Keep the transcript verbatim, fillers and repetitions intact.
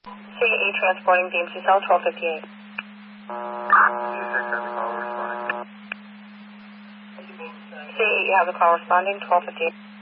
C A E transporting B M C cell twelve fifty-eight. C A E has a call responding twelve fifty-eight.